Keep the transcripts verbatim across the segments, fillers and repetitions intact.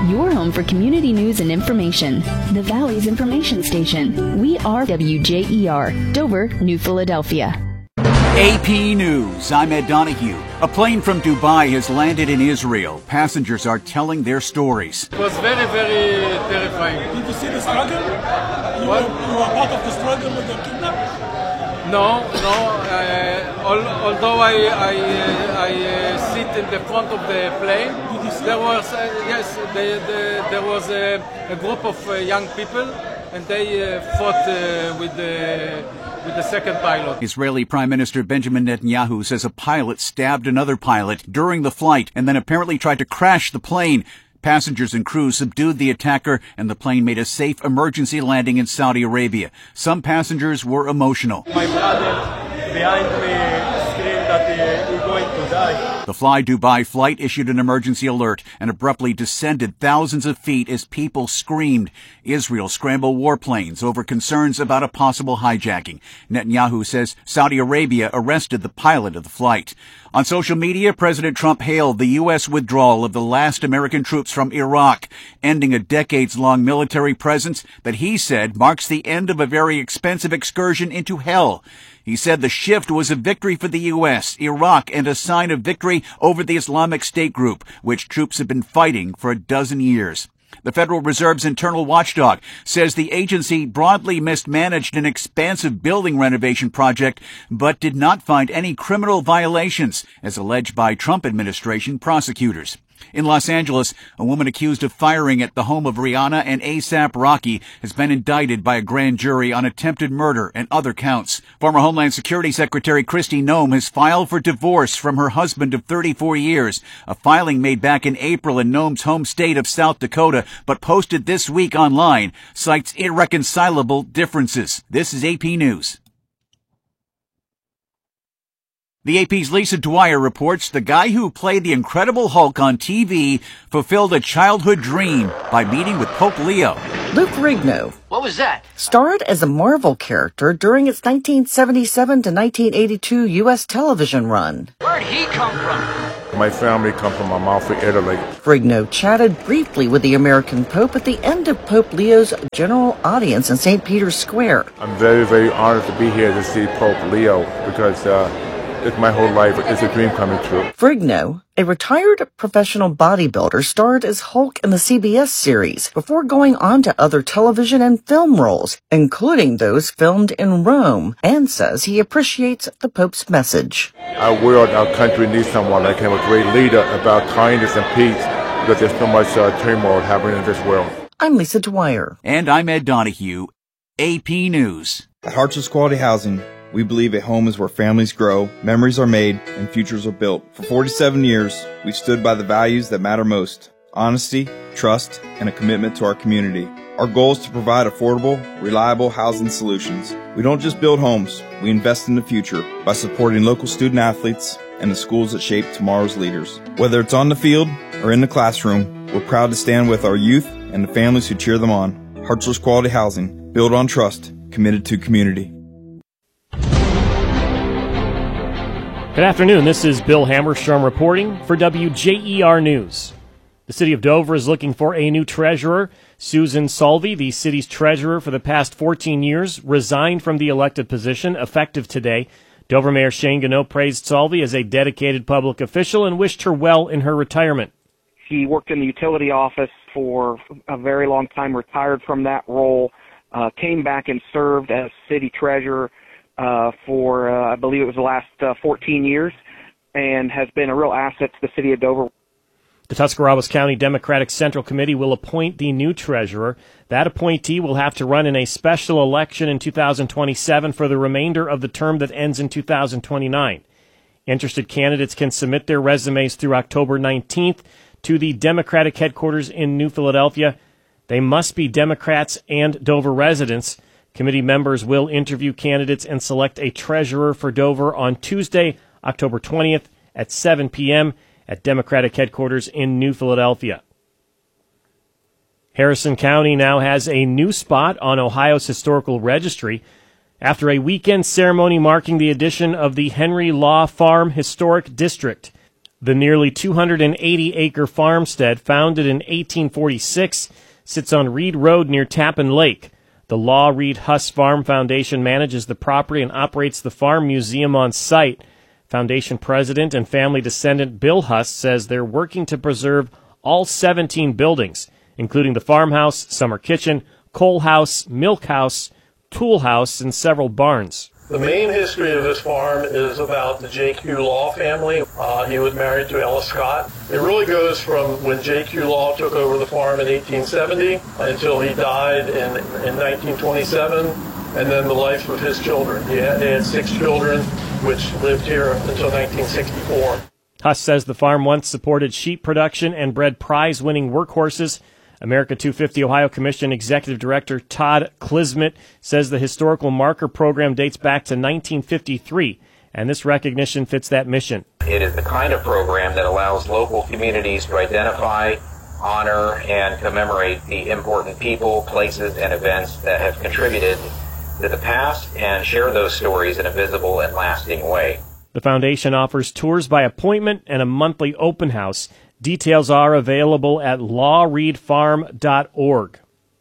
your home for community news and information. The Valley's information station. We are W J E R, Dover, New Philadelphia. A P News, I'm Ed Donahue. A plane from Dubai has landed in Israel. Passengers are telling their stories. It was very, very terrifying. Did you see the struggle? You, What? were, you were part of the struggle with the kidnappers? No, no. Uh, al- although I I, uh, I uh, sit in the front of the plane, there was uh, yes, the, the, there was a, a group of uh, young people, and they uh, fought uh, with the with the second pilot. Israeli Prime Minister Benjamin Netanyahu says a pilot stabbed another pilot during the flight and then apparently tried to crash the plane. Passengers and crew subdued the attacker, and the plane made a safe emergency landing in Saudi Arabia. Some passengers were emotional. My brother behind me screamed that uh, we're going to die. The Fly Dubai flight issued an emergency alert and abruptly descended thousands of feet as people screamed. Israel scrambled warplanes over concerns about a possible hijacking. Netanyahu says Saudi Arabia arrested the pilot of the flight. On social media, President Trump hailed the U S withdrawal of the last American troops from Iraq, ending a decades-long military presence that he said marks the end of a very expensive excursion into hell. He said the shift was a victory for the U S, Iraq, and a sign of victory over the Islamic State group, which troops have been fighting for a dozen years. The Federal Reserve's internal watchdog says the agency broadly mismanaged an expansive building renovation project, but did not find any criminal violations, as alleged by Trump administration prosecutors. In Los Angeles, a woman accused of firing at the home of Rihanna and A$AP Rocky has been indicted by a grand jury on attempted murder and other counts. Former Homeland Security Secretary Kristi Noem has filed for divorce from her husband of thirty-four years, a filing made back in April in Noem's home state of South Dakota, but posted this week online, cites irreconcilable differences. This is A P News. The A P's Lisa Dwyer reports the guy who played the Incredible Hulk on T V fulfilled a childhood dream by meeting with Pope Leo. Lou Ferrigno. What was that? Starred as a Marvel character during its nineteen seventy-seven to nineteen eighty-two U S television run. Where'd he come from? My family come from Amalfi, Italy. Ferrigno chatted briefly with the American Pope at the end of Pope Leo's general audience in Saint Peter's Square. I'm very, very honored to be here to see Pope Leo because uh, it's my whole life. It's a dream coming true. Ferrigno, a retired professional bodybuilder, starred as Hulk in the C B S series before going on to other television and film roles, including those filmed in Rome, and says he appreciates the Pope's message. Our world, our country needs someone like him, a great leader about kindness and peace, because there's so much uh, turmoil happening in this world. I'm Lisa Dwyer. And I'm Ed Donahue, A P News. At Hartsels Quality Housing, we believe a home is where families grow, memories are made, and futures are built. For forty-seven years, we've stood by the values that matter most: honesty, trust, and a commitment to our community. Our goal is to provide affordable, reliable housing solutions. We don't just build homes, we invest in the future by supporting local student athletes and the schools that shape tomorrow's leaders. Whether it's on the field or in the classroom, we're proud to stand with our youth and the families who cheer them on. Hartsels Quality Housing, built on trust, committed to community. Good afternoon. This is Bill Hammerstrom reporting for W J E R News. The city of Dover is looking for a new treasurer. Susan Salvi, the city's treasurer for the past fourteen years, resigned from the elected position effective today. Dover Mayor Shane Gano praised Salvi as a dedicated public official and wished her well in her retirement. He worked in the utility office for a very long time, retired from that role, uh, came back and served as city treasurer Uh, for, uh, I believe it was the last uh, fourteen years, and has been a real asset to the city of Dover. The Tuscarawas County Democratic Central Committee will appoint the new treasurer. That appointee will have to run in a special election in two thousand twenty-seven for the remainder of the term that ends in two thousand twenty-nine. Interested candidates can submit their resumes through October nineteenth to the Democratic headquarters in New Philadelphia. They must be Democrats and Dover residents. Committee members will interview candidates and select a treasurer for Dover on Tuesday, October twentieth at seven p.m. at Democratic headquarters in New Philadelphia. Harrison County now has a new spot on Ohio's historical registry after a weekend ceremony marking the addition of the Henry Law Farm Historic District. The nearly two hundred eighty acre farmstead, founded in eighteen forty-six, sits on Reed Road near Tappan Lake. The Law Reed Huss Farm Foundation manages the property and operates the farm museum on site. Foundation president and family descendant Bill Huss says they're working to preserve all seventeen buildings, including the farmhouse, summer kitchen, coal house, milk house, tool house, and several barns. The main history of this farm is about the J Q Law family. Uh, he was married to Ella Scott. It really goes from when J Q Law took over the farm in eighteen seventy until he died in, in nineteen twenty-seven, and then the life of his children. He had, he had six children, which lived here until nineteen sixty-four. Huss says the farm once supported sheep production and bred prize-winning workhorses. America two fifty Ohio Commission Executive Director Todd Klismet says the historical marker program dates back to nineteen fifty-three, and this recognition fits that mission. It is the kind of program that allows local communities to identify, honor, and commemorate the important people, places, and events that have contributed to the past and share those stories in a visible and lasting way. The foundation offers tours by appointment and a monthly open house. Details are available at law reed farm dot org.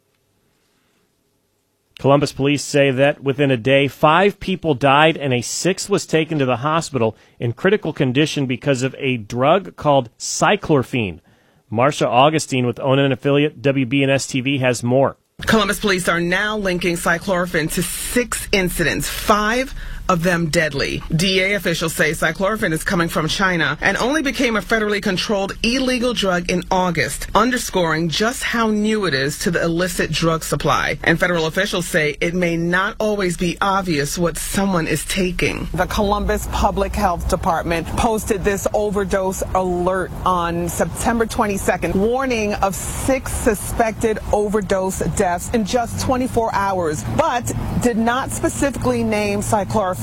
Columbus police say that within a day, five people died and a sixth was taken to the hospital in critical condition because of a drug called cyclorphene. Marcia Augustine with Onan affiliate W B N S T V has more. Columbus police are now linking cyclorphene to six incidents, five of them deadly. D E A officials say cyclorphene is coming from China and only became a federally controlled illegal drug in August, underscoring just how new it is to the illicit drug supply. And federal officials say it may not always be obvious what someone is taking. The Columbus Public Health Department posted this overdose alert on September twenty-second, warning of six suspected overdose deaths in just twenty-four hours, but did not specifically name cyclorphene.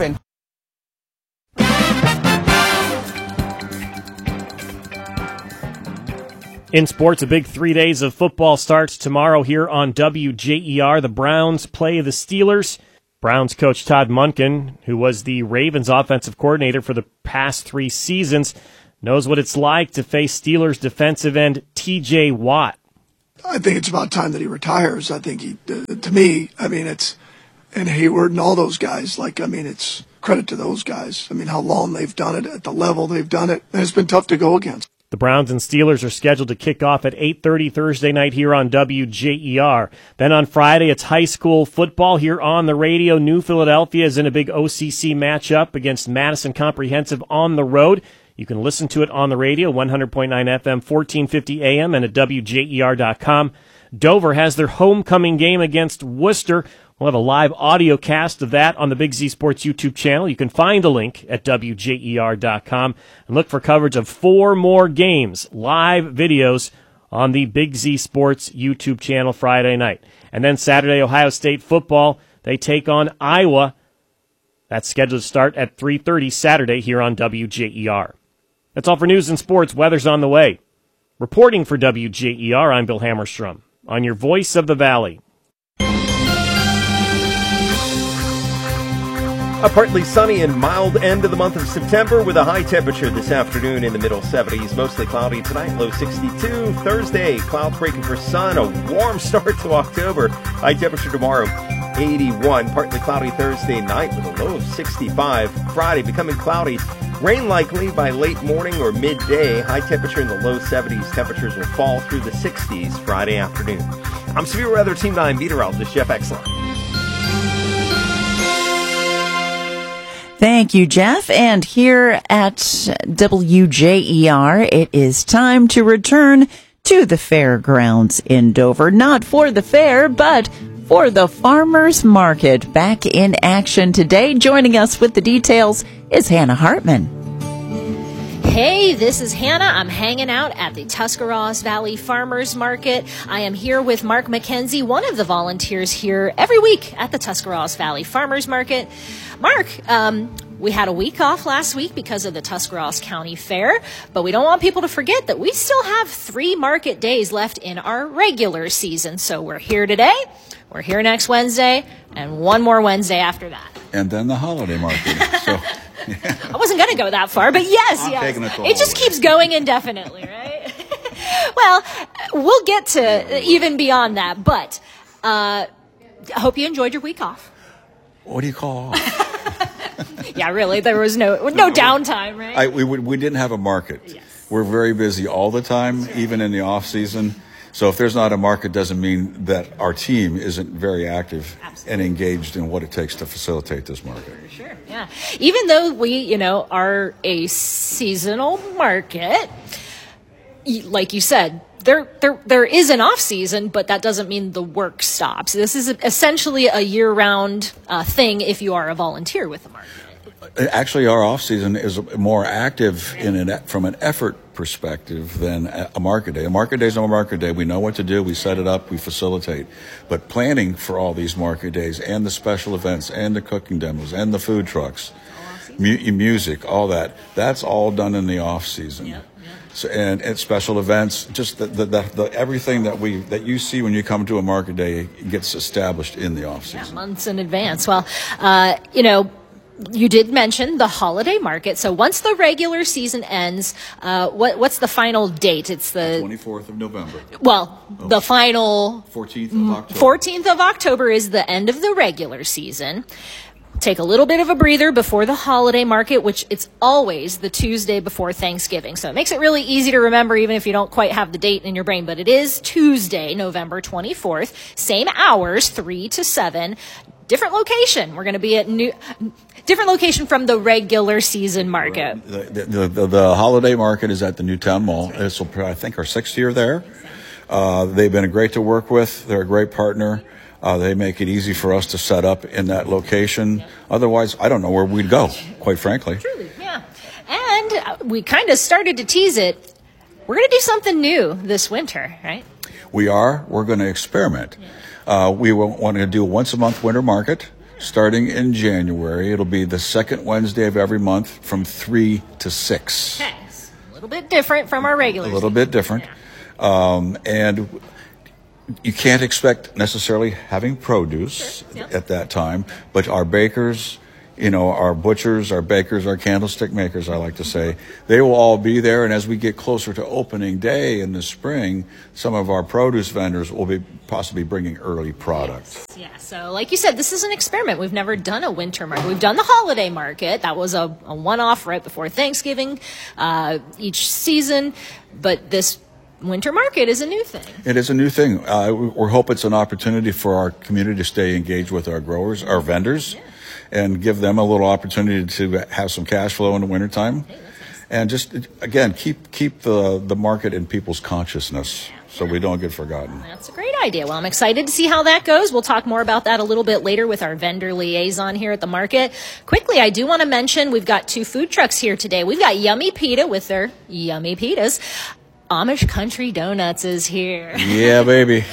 In sports, a big three days of football starts tomorrow here on W J E R. The Browns play the Steelers. Browns coach Todd Monken, who was the Ravens offensive coordinator for the past three seasons, knows what it's like to face Steelers defensive end T J Watt. I think it's about time that he retires. I think he, uh, to me, I mean, it's, and Hayward and all those guys, like, I mean, it's credit to those guys. I mean, how long they've done it, at the level they've done it, and it's been tough to go against. The Browns and Steelers are scheduled to kick off at eight thirty Thursday night here on W J E R. Then on Friday, it's high school football here on the radio. New Philadelphia is in a big O C C matchup against Madison Comprehensive on the road. You can listen to it on the radio, one hundred point nine F M, fourteen fifty A M, and at W J E R dot com. Dover has their homecoming game against Worcester. We'll have a live audio cast of that on the Big Z Sports YouTube channel. You can find a link at W J E R dot com and look for coverage of four more games, live videos on the Big Z Sports YouTube channel Friday night. And then Saturday, Ohio State football, they take on Iowa. That's scheduled to start at three thirty Saturday here on W J E R. That's all for news and sports. Weather's on the way. Reporting for W J E R, I'm Bill Hammerstrom on your Voice of the Valley. A partly sunny and mild end of the month of September with a high temperature this afternoon in the middle seventies. Mostly cloudy tonight, low sixty-two. Thursday, clouds breaking for sun. A warm start to October. High temperature tomorrow, eighty-one. Partly cloudy Thursday night with a low of sixty-five. Friday, becoming cloudy. Rain likely by late morning or midday. High temperature in the low seventies. Temperatures will fall through the sixties Friday afternoon. I'm Severe Weather Team nine meteorologist Jeff Exline. Thank you, Jeff. And here at W J E R, it is time to return to the fairgrounds in Dover. Not for the fair, but for the farmers market. Back in action today. Joining us with the details is Hannah Hartman. Hey, this is Hannah. I'm hanging out at the Tuscarawas Valley Farmers Market. I am here with Mark McKenzie, one of the volunteers here every week at the Tuscarawas Valley Farmers Market. Mark, um, we had a week off last week because of the Tuscarawas County Fair, but we don't want people to forget that we still have three market days left in our regular season. So we're here today, we're here next Wednesday, and one more Wednesday after that. And then the holiday market. So I wasn't going to go that far, but yes, I'm yes. taking it all It just the keeps going indefinitely, right? Well, we'll get to even beyond that, but uh, I hope you enjoyed your week off. What do you call off? Yeah, really, there was no no downtime, right? I, we we didn't have a market. Yes. We're very busy all the time, even in the off season. So if there's not a market, doesn't mean that our team isn't very active Absolutely. and engaged in what it takes to facilitate this market. For sure, yeah. Even though we, you know, are a seasonal market, like you said, there there there is an off season, but that doesn't mean the work stops. This is essentially a year-round uh, thing if you are a volunteer with the market. Actually, our off season is more active in an, from an effort perspective than a market day. A market day is no market day. We know what to do. We set it up. We facilitate. But planning for all these market days and the special events and the cooking demos and the food trucks, mu- music, all that, that's all done in the off season. Yep. So, and, and special events, just the, the, the, the everything that we that you see when you come to a market day gets established in the off season. Yeah, months in advance. Well, uh, you know, you did mention the holiday market. So once the regular season ends, uh, what what's the final date? It's the twenty-fourth of November. Well, oh. the final fourteenth of October. fourteenth of October is the end of the regular season. Take a little bit of a breather before the holiday market, which it's always the Tuesday before Thanksgiving. So it makes it really easy to remember, even if you don't quite have the date in your brain. But it is Tuesday, November twenty-fourth, same hours, three to seven, different location. We're going to be at new, different location from the regular season market. The, the, the, the holiday market is at the Newtown Mall. This will, I think, our sixth year there. Uh, they've been great to work with. They're a great partner. Uh, they make it easy for us to set up in that location. Otherwise, I don't know where we'd go, quite frankly. Truly, yeah. And uh, we kind of started to tease it. We're going to do something new this winter, right? We are. We're going to experiment. Uh, we want to do a once-a-month winter market starting in January. It'll be the second Wednesday of every month from three to six. Okay. A little bit different from our regular A little season. bit different. Um, and you can't expect necessarily having produce Sure. Yep. at that time, but our bakers, you know, our butchers, our bakers, our candlestick makers, I like to say, they will all be there. And as we get closer to opening day in the spring, some of our produce vendors will be possibly bringing early product. Yes. Yeah, so like you said, this is an experiment. We've never done a winter market. We've done the holiday market. That was a, a one-off right before Thanksgiving uh, each season, but this winter market is a new thing. It is a new thing. Uh, we, we hope it's an opportunity for our community to stay engaged with our growers, our vendors, yeah. and give them a little opportunity to have some cash flow in the wintertime. Hey, nice. And just, again, keep keep the, the market in people's consciousness so we don't get forgotten. That's a great idea. Well, I'm excited to see how that goes. We'll talk more about that a little bit later with our vendor liaison here at the market. Quickly, I do want to mention we've got two food trucks here today. We've got Yummy Pita with their Yummy Pitas. Amish Country Donuts is here. Yeah, baby.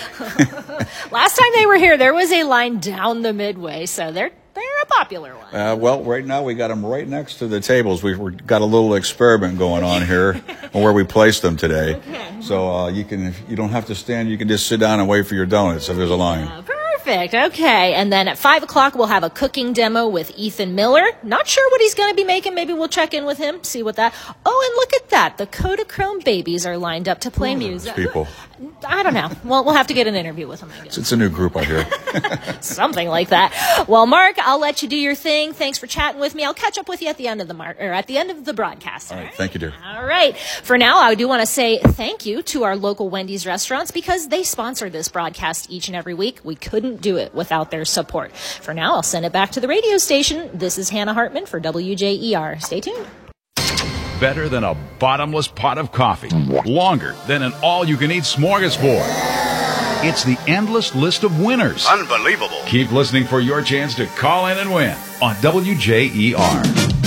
Last time they were here, there was a line down the midway, so they're they're a popular one. Uh, well, right now we got them right next to the tables. We've we've got a little experiment going on here where we place them today. Okay. So uh, you can you don't have to stand. You can just sit down and wait for your donuts if there's a line. Uh, Perfect. Okay. And then at five o'clock, we'll have a cooking demo with Ethan Miller. Not sure what he's going to be making. Maybe we'll check in with him, see what that. Oh, and look at that. The Kodachrome babies are lined up to play Ooh, music. People. I don't know. Well, we'll have to get an interview with him, I guess. It's a new group out here. Something like that. Well, Mark, I'll let you do your thing. Thanks for chatting with me. I'll catch up with you at the end of the mar- or at the end of the broadcast. All right. Thank you, dear. All right. For now, I do want to say thank you to our local Wendy's restaurants because they sponsor this broadcast each and every week. We couldn't do it without their support. For now, I'll send it back to the radio station. This is Hannah Hartman for W J E R. Stay tuned. Better than a bottomless pot of coffee. Longer than an all-you-can-eat smorgasbord. It's the endless list of winners. Unbelievable. Keep listening for your chance to call in and win on W J E R.